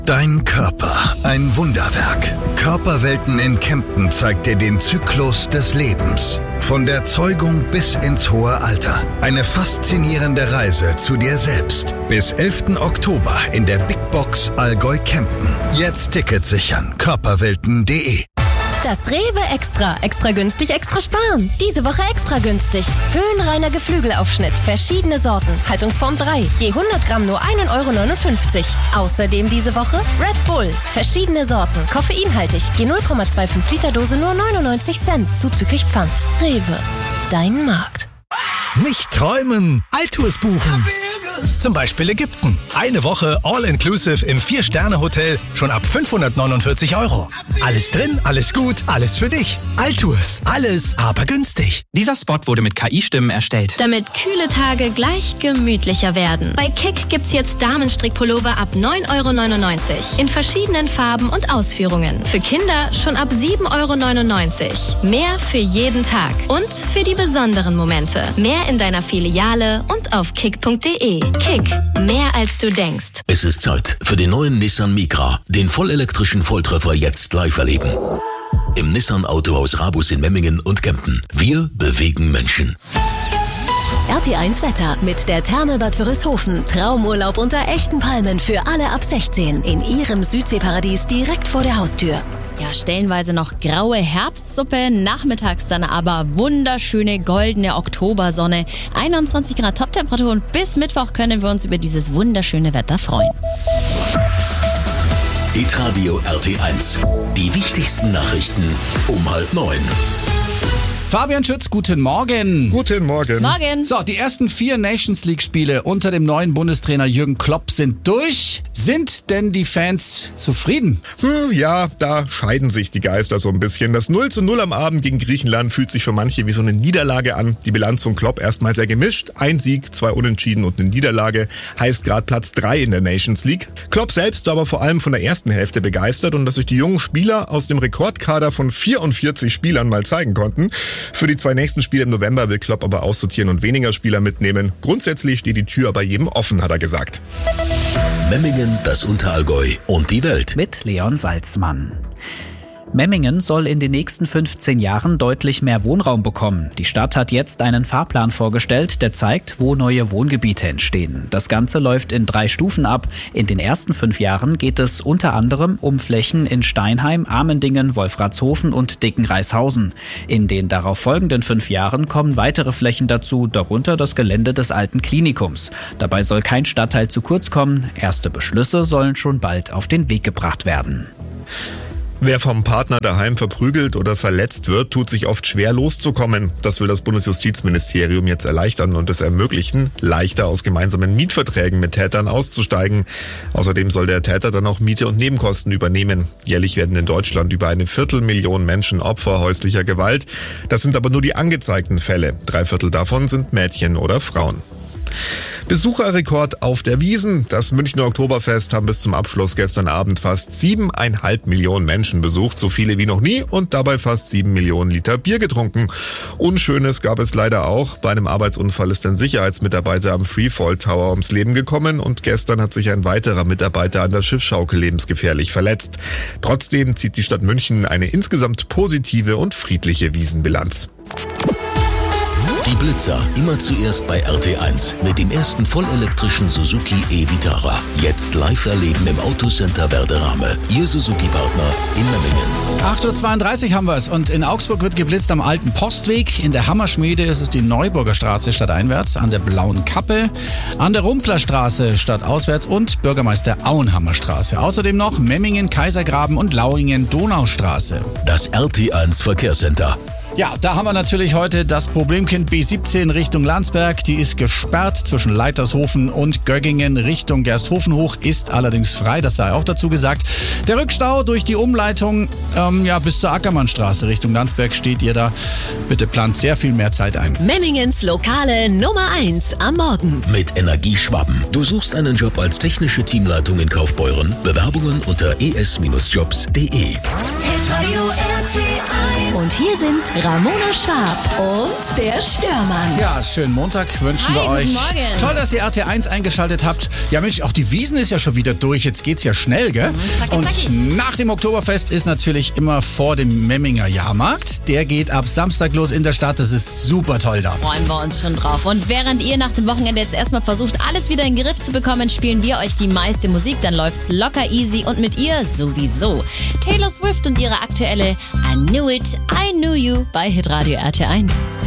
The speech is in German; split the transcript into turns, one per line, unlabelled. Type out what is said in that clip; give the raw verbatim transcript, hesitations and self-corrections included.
Dein Körper, ein Wunderwerk. Körperwelten in Kempten zeigt dir den Zyklus des Lebens. Von der Zeugung bis ins hohe Alter. Eine faszinierende Reise zu dir selbst. Bis elften Oktober in der Big Box Allgäu Kempten. Jetzt Ticket sichern. körperwelten punkt de.
Das Rewe Extra. Extra günstig, extra sparen. Diese Woche extra günstig. Höhenreiner Geflügelaufschnitt. Verschiedene Sorten. Haltungsform drei. Je hundert Gramm nur ein Euro neunundfünfzig. Außerdem diese Woche Red Bull. Verschiedene Sorten. Koffeinhaltig. Je null Komma fünfundzwanzig Liter Dose nur neunundneunzig Cent. Zuzüglich Pfand. Rewe. Dein Markt.
Nicht träumen, Altours buchen. Zum Beispiel Ägypten. Eine Woche All-Inclusive im Vier-Sterne-Hotel schon ab fünfhundertneunundvierzig Euro. Alles drin, alles gut, alles für dich. Altours, alles aber günstig.
Dieser Spot wurde mit K I-Stimmen erstellt.
Damit kühle Tage gleich gemütlicher werden. Bei Kick gibt's jetzt Damenstrickpullover ab neun Euro neunundneunzig. In verschiedenen Farben und Ausführungen. Für Kinder schon ab sieben Euro neunundneunzig. Mehr für jeden Tag. Und für die besonderen Momente. Mehr in deiner Filiale und auf kick punkt de. Kick, mehr als du denkst.
Es ist Zeit für den neuen Nissan Micra, den vollelektrischen Volltreffer jetzt live erleben. Im Nissan Autohaus Rabus in Memmingen und Kempten. Wir bewegen Menschen.
R T eins Wetter mit der Thermelbad Wörishofen. Traumurlaub unter echten Palmen für alle ab sechzehn. In ihrem Südseeparadies direkt vor der Haustür.
Ja, stellenweise noch graue Herbstsuppe, nachmittags dann aber wunderschöne goldene Oktobersonne. einundzwanzig Grad Toptemperatur und bis Mittwoch können wir uns über dieses wunderschöne Wetter freuen.
Hitradio R T eins. Die wichtigsten Nachrichten um halb neun.
Fabian Schütz, guten Morgen.
Guten Morgen.
Morgen.
So, die ersten vier Nations League Spiele unter dem neuen Bundestrainer Jürgen Klopp sind durch. Sind denn die Fans zufrieden?
Hm, ja, da scheiden sich die Geister so ein bisschen. Das null zu null am Abend gegen Griechenland fühlt sich für manche wie so eine Niederlage an. Die Bilanz von Klopp erstmal sehr gemischt. Ein Sieg, zwei Unentschieden und eine Niederlage heißt gerade Platz drei in der Nations League. Klopp selbst war aber vor allem von der ersten Hälfte begeistert und dass sich die jungen Spieler aus dem Rekordkader von vierundvierzig Spielern mal zeigen konnten. Für die zwei nächsten Spiele im November will Klopp aber aussortieren und weniger Spieler mitnehmen. Grundsätzlich steht die Tür aber jedem offen, hat er gesagt.
Memmingen, das Unterallgäu und die Welt.
Mit Leon Salzmann. Memmingen soll in den nächsten fünfzehn Jahren deutlich mehr Wohnraum bekommen. Die Stadt hat jetzt einen Fahrplan vorgestellt, der zeigt, wo neue Wohngebiete entstehen. Das Ganze läuft in drei Stufen ab. In den ersten fünf Jahren geht es unter anderem um Flächen in Steinheim, Amendingen, Wolfratshofen und Dickenreishausen. In den darauf folgenden fünf Jahren kommen weitere Flächen dazu, darunter das Gelände des alten Klinikums. Dabei soll kein Stadtteil zu kurz kommen. Erste Beschlüsse sollen schon bald auf den Weg gebracht werden.
Wer vom Partner daheim verprügelt oder verletzt wird, tut sich oft schwer loszukommen. Das will das Bundesjustizministerium jetzt erleichtern und es ermöglichen, leichter aus gemeinsamen Mietverträgen mit Tätern auszusteigen. Außerdem soll der Täter dann auch Miete und Nebenkosten übernehmen. Jährlich werden in Deutschland über eine Viertelmillion Menschen Opfer häuslicher Gewalt. Das sind aber nur die angezeigten Fälle. Drei Viertel davon sind Mädchen oder Frauen. Besucherrekord auf der Wiesn. Das Münchner Oktoberfest haben bis zum Abschluss gestern Abend fast siebeneinhalb Millionen Menschen besucht, so viele wie noch nie und dabei fast sieben Millionen Liter Bier getrunken. Unschönes gab es leider auch. Bei einem Arbeitsunfall ist ein Sicherheitsmitarbeiter am Freefall Tower ums Leben gekommen und gestern hat sich ein weiterer Mitarbeiter an der Schiffsschaukel lebensgefährlich verletzt. Trotzdem zieht die Stadt München eine insgesamt positive und friedliche Wiesnbilanz.
Die Blitzer, immer zuerst bei R T eins mit dem ersten vollelektrischen Suzuki e-Vitara. Jetzt live erleben im Autocenter Werderame. Ihr Suzuki-Partner in Memmingen.
acht Uhr zweiunddreißig haben wir es und in Augsburg wird geblitzt am Alten Postweg. In der Hammerschmiede ist es die Neuburger Straße stadteinwärts, an der Blauen Kappe, an der Rumplerstraße stadtauswärts und Bürgermeister Auenhammer Straße. Außerdem noch Memmingen, Kaisergraben und Lauingen, Donaustraße.
Das R T eins Verkehrscenter.
Ja, da haben wir natürlich heute das Problemkind B siebzehn Richtung Landsberg. Die ist gesperrt zwischen Leitershofen und Göggingen Richtung Gersthofen hoch, ist allerdings frei, das sei auch dazu gesagt. Der Rückstau durch die Umleitung ähm, ja, bis zur Ackermannstraße Richtung Landsberg steht ihr da. Bitte plant sehr viel mehr Zeit ein.
Memmingens Lokale Nummer eins am Morgen.
Mit Energie Schwaben. Du suchst einen Job als technische Teamleitung in Kaufbeuren? Bewerbungen unter e s Bindestrich jobs punkt de.
Und hier sind Ramona Schwab und der Störmann.
Ja, schönen Montag wünschen
Hi,
wir
guten
euch.
Morgen.
Toll, dass ihr R T eins eingeschaltet habt. Ja Mensch, auch die Wiesn ist ja schon wieder durch. Jetzt geht's ja schnell, gell?
zacki,
Und
zacki.
nach dem Oktoberfest ist natürlich immer vor dem Memminger Jahrmarkt. Der geht ab Samstag los in der Stadt. Das ist super toll da.
Freuen wir uns schon drauf. Und während ihr nach dem Wochenende jetzt erstmal versucht, alles wieder in den Griff zu bekommen, spielen wir euch die meiste Musik. Dann läuft's locker easy und mit ihr sowieso. Taylor Swift und ihre aktuelle I Knew It, I Knew You bei Hitradio R T eins.